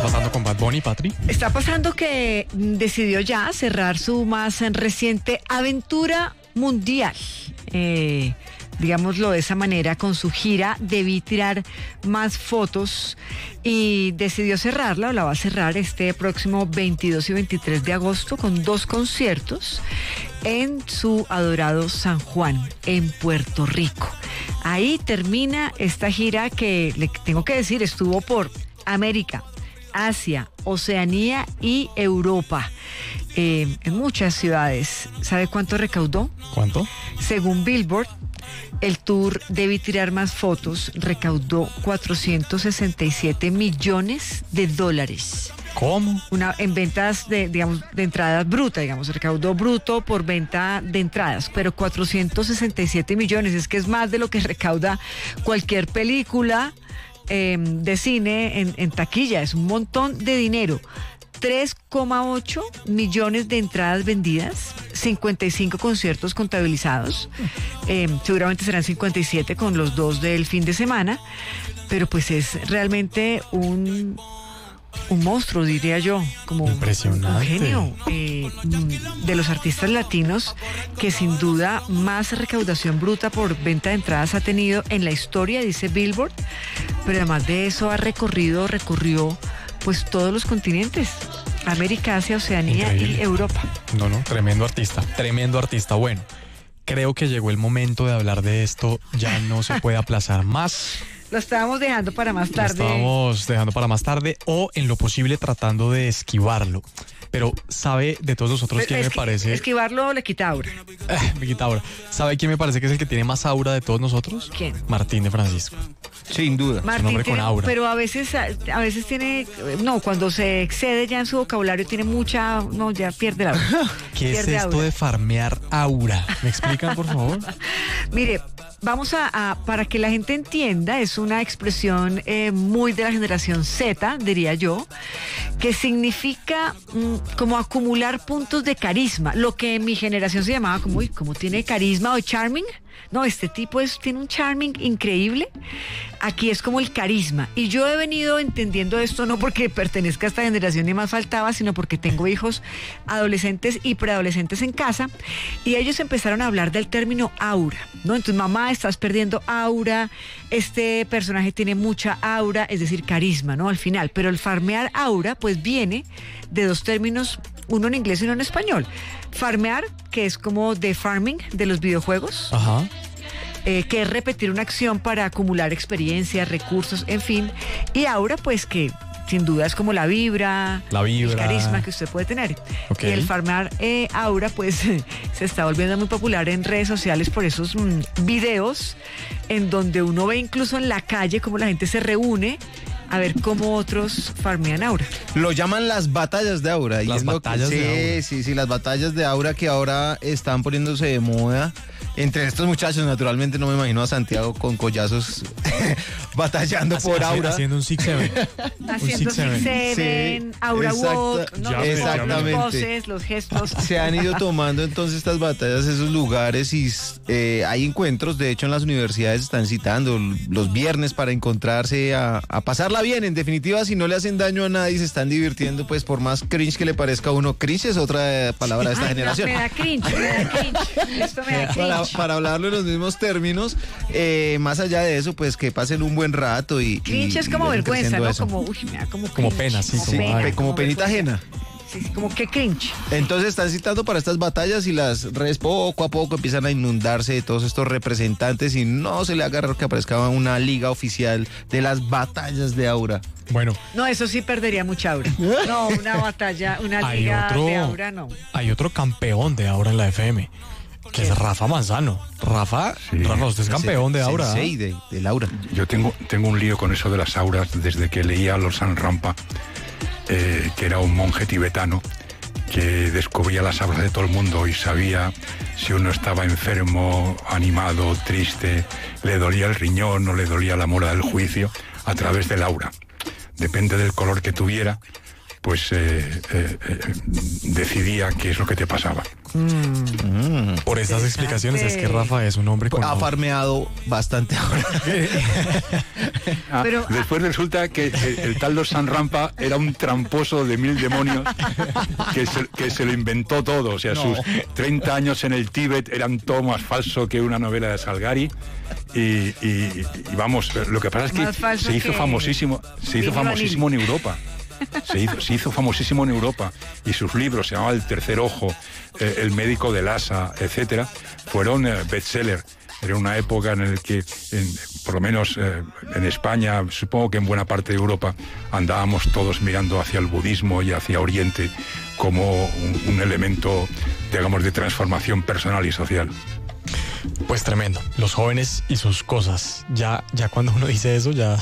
pasando con Bad Bunny, Patri? Está pasando que decidió ya cerrar su más reciente aventura mundial. Digámoslo de esa manera, con su gira Debí Tirar Más Fotos, y decidió cerrarla, o la va a cerrar este próximo 22 y 23 de agosto con 2 conciertos en su adorado San Juan, en Puerto Rico. Ahí termina esta gira que, le tengo que decir, estuvo por América, Asia, Oceanía y Europa, en muchas ciudades. ¿Sabe cuánto recaudó? ¿Cuánto? Según Billboard, el tour Debí Tirar Más Fotos recaudó $467 millones. ¿Cómo? En ventas de entradas brutas, recaudó bruto por venta de entradas, pero 467 millones, es que es más de lo que recauda cualquier película de cine en taquilla. Es un montón de dinero. 3,8 millones de entradas vendidas, 55 conciertos contabilizados, seguramente serán 57 con los 2 del fin de semana, pero pues es realmente un monstruo, diría yo, como impresionante. Un genio de los artistas latinos que sin duda más recaudación bruta por venta de entradas ha tenido en la historia, dice Billboard, pero además de eso recorrió pues todos los continentes: América, Asia, Oceanía y Europa. No, tremendo artista. Bueno, creo que llegó el momento de hablar de esto, ya no se puede aplazar más. Lo estábamos dejando para más tarde. O en lo posible tratando de esquivarlo. Pero ¿sabe de todos nosotros quién me parece? Esquivarlo le quita aura. Me quita aura. ¿Sabe quién me parece que es el que tiene más aura de todos nosotros? ¿Quién? Martín de Francisco. Sin duda. Es un hombre con aura. Pero a veces tiene, cuando se excede ya en su vocabulario tiene mucha, ya pierde la aura. ¿Qué es esto de farmear aura? ¿Me explican, por favor? Mire, vamos para que la gente entienda, es una expresión muy de la generación Z, diría yo, que significa como acumular puntos de carisma, lo que en mi generación se llamaba como tiene carisma o charming. No, este tipo tiene un charming increíble. Aquí es como el carisma. Y yo he venido entendiendo esto no porque pertenezca a esta generación ni más faltaba, sino porque tengo hijos adolescentes y preadolescentes en casa, y ellos empezaron a hablar del término aura, ¿no? Entonces, mamá, estás perdiendo aura, este personaje tiene mucha aura, es decir, carisma, ¿no? Al final. Pero el farmear aura, pues viene de 2 términos, uno en inglés y uno en español. Farmear, que es como de farming, de los videojuegos. Ajá. Que es repetir una acción para acumular experiencia, recursos, en fin. Y aura, pues que sin duda es como la vibra, el carisma que usted puede tener. Okay. Y el farmear aura, pues se está volviendo muy popular en redes sociales por esos videos en donde uno ve incluso en la calle cómo la gente se reúne a ver cómo otros farmean aura. Lo llaman las batallas de aura. Las batallas de aura. Sí, las batallas de aura que ahora están poniéndose de moda. Entre estos muchachos, naturalmente, no me imagino a Santiago con collazos batallando por aura. Haciendo un 6-7. Haciendo 6-7, aura walk, ¿no? Exactamente. Los poses, los gestos. Se han ido tomando entonces estas batallas, esos lugares, y hay encuentros. De hecho, en las universidades están citando los viernes para encontrarse a pasarla bien. En definitiva, si no le hacen daño a nadie, se están divirtiendo, pues por más cringe que le parezca a uno. Cringe es otra palabra de esta generación. Me da cringe. Esto me da cringe. Para hablarlo en los mismos términos, más allá de eso, pues que pasen un buen rato y cringe es como vergüenza, ¿no? Eso. Me da como pena, sí. Como penita ajena. Sí, como que cringe. Entonces están citando para estas batallas y las redes poco a poco empiezan a inundarse de todos estos representantes y no se le haga raro que aparezca una liga oficial de las batallas de aura. Bueno. No, eso sí perdería mucha aura. No, una batalla, una liga de aura, no. Hay otro campeón de aura en la FM, que es Rafa Manzano. Rafa, usted es campeón de aura. Sí, de Laura. Yo tengo un lío con eso de las auras desde que leía a Losán Rampa, que era un monje tibetano que descubría las auras de todo el mundo y sabía si uno estaba enfermo, animado, triste, le dolía el riñón o le dolía la mora del juicio a través del aura. Depende del color que tuviera, pues decidía qué es lo que te pasaba. Por esas explicaciones es que Rafa es un hombre con... Ha farmeado bastante ahora. Pero- Después resulta que el tal Los Sanrampa era un tramposo de 1000 demonios que se lo inventó todo. O sea, sus 30 años en el Tíbet eran todo más falso que una novela de Salgari. Y vamos, lo que pasa es Más que falso se hizo que famosísimo en Europa. Se hizo famosísimo en Europa, y sus libros, se llamaba El Tercer Ojo, El Médico de Lhasa, etcétera, fueron bestseller. Era una época en la que, por lo menos en España, supongo que en buena parte de Europa, andábamos todos mirando hacia el budismo y hacia Oriente como un elemento, digamos, de transformación personal y social. Pues tremendo. Los jóvenes y sus cosas. Ya cuando uno dice eso, ya...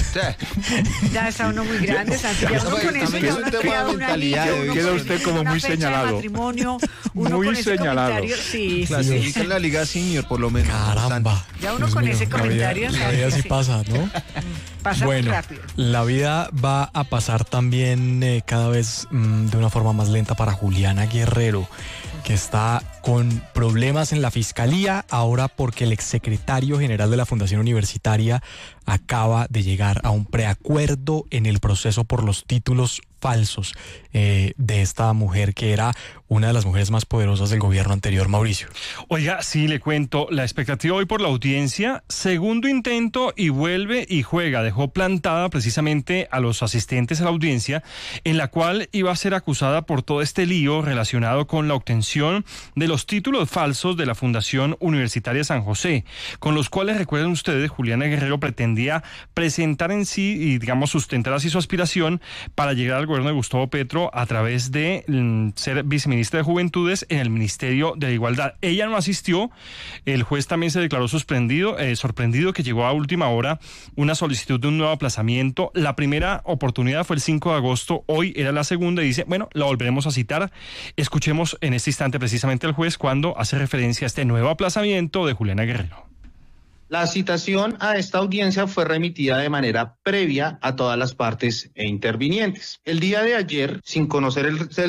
Ya está uno muy grande, Santi. Ya uno con eso, ya uno ha creado una mentalidad, línea, uno queda con usted como una muy fecha de señalado. matrimonio, uno Muy con ese señalado. comentario, sí. Clasifica en la Liga Senior, por lo menos. Caramba. Ya uno Dios con mío, ese la comentario, vida sabe que sí sí. pasa, ¿no? Pasa Bueno, muy rápido. la vida va a pasar también cada vez de una forma más lenta para Juliana Guerrero, que está con problemas en la fiscalía ahora porque el exsecretario general de la Fundación Universitaria acaba de llegar a un preacuerdo en el proceso por los títulos falsos de esta mujer que era una de las mujeres más poderosas del gobierno anterior, Mauricio. Oiga, sí, le cuento, la expectativa hoy por la audiencia, segundo intento y vuelve y juega, dejó plantada precisamente a los asistentes a la audiencia, en la cual iba a ser acusada por todo este lío relacionado con la obtención de los títulos falsos de la Fundación Universitaria San José, con los cuales, recuerden ustedes, Juliana Guerrero pretendía presentar en sí y, digamos, sustentar así su aspiración para llegar al gobierno de Gustavo Petro a través de ser viceministra de Juventudes en el Ministerio de Igualdad. Ella no asistió, el juez también se declaró sorprendido que llegó a última hora una solicitud de un nuevo aplazamiento. La primera oportunidad fue el 5 de agosto, hoy era la segunda y dice, bueno, la volveremos a citar. Escuchemos en este instante precisamente al juez cuando hace referencia a este nuevo aplazamiento de Juliana Guerrero. La citación a esta audiencia fue remitida de manera previa a todas las partes intervinientes. El día de ayer, sin conocer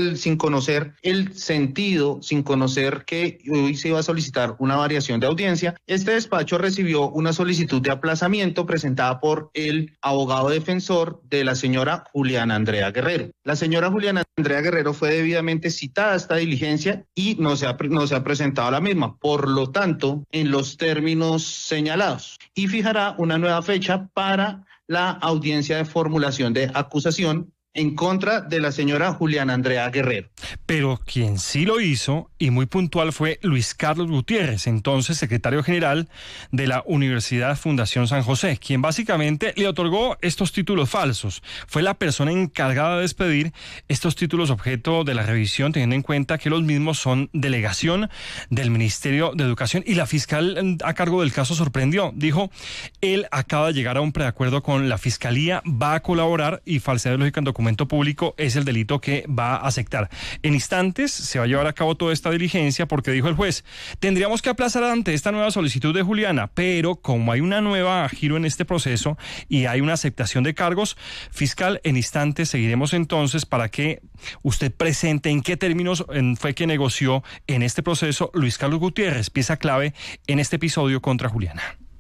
el sentido, sin conocer que hoy se iba a solicitar una variación de audiencia, este despacho recibió una solicitud de aplazamiento presentada por el abogado defensor de la señora Juliana Andrea Guerrero. La señora Juliana Andrea Guerrero fue debidamente citada a esta diligencia y no se ha presentado la misma. Por lo tanto, en los términos señalados, y fijará una nueva fecha para la audiencia de formulación de acusación en contra de la señora Juliana Andrea Guerrero. Pero quien sí lo hizo, y muy puntual, fue Luis Carlos Gutiérrez, entonces secretario general de la Universidad Fundación San José, quien básicamente le otorgó estos títulos falsos. Fue la persona encargada de despedir estos títulos objeto de la revisión, teniendo en cuenta que los mismos son delegación del Ministerio de Educación, y la fiscal a cargo del caso sorprendió. Dijo, él acaba de llegar a un preacuerdo con la fiscalía, va a colaborar y falsedad lógica en documento público es el delito que va a aceptar. En instantes se va a llevar a cabo toda esta diligencia porque dijo el juez, tendríamos que aplazar ante esta nueva solicitud de Juliana, pero como hay una nueva giro en este proceso y hay una aceptación de cargos, fiscal, en instantes seguiremos entonces para que usted presente en qué términos fue que negoció en este proceso Luis Carlos Gutiérrez, pieza clave en este episodio contra Juliana.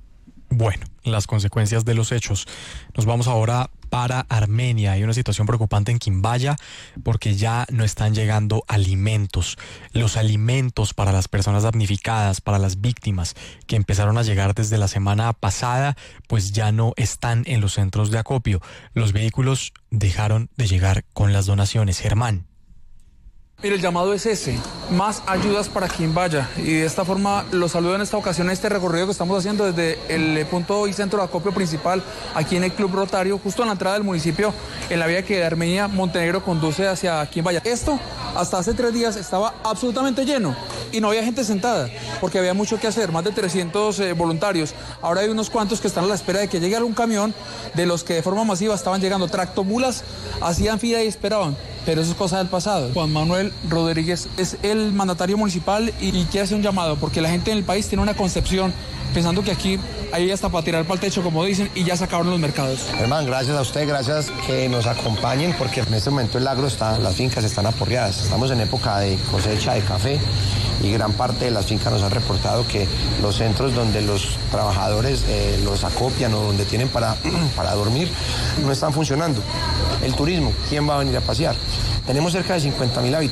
Bueno, las consecuencias de los hechos. Nos vamos ahora para Armenia. Hay una situación preocupante en Quimbaya porque ya no están llegando alimentos. Los alimentos para las personas damnificadas, para las víctimas que empezaron a llegar desde la semana pasada, pues ya no están en los centros de acopio. Los vehículos dejaron de llegar con las donaciones. Germán. Mire, el llamado es ese, más ayudas para quien vaya, y de esta forma los saludo en esta ocasión, este recorrido que estamos haciendo desde el punto y centro de acopio principal aquí en el Club Rotario, justo en la entrada del municipio, en la vía que de Armenia Montenegro conduce hacia quien vaya. Esto hasta hace 3 días estaba absolutamente lleno y no había gente sentada porque había mucho que hacer, más de 300 voluntarios. Ahora hay unos cuantos que están a la espera de que llegue algún camión de los que de forma masiva estaban llegando. Tractomulas hacían fila y esperaban. Pero eso es cosa del pasado. Juan Manuel Rodríguez es el mandatario municipal y quiere hacer un llamado porque la gente en el país tiene una concepción pensando que aquí hay hasta para tirar para el techo, como dicen, y ya se acabaron los mercados. Hermano, gracias a usted, gracias que nos acompañen porque en este momento el agro está, las fincas están aporreadas. Estamos en época de cosecha de café y gran parte de las fincas nos han reportado que los centros donde los trabajadores los acopian o donde tienen para dormir no están funcionando. El turismo, ¿quién va a venir a pasear? Tenemos cerca de 50.000 habitantes.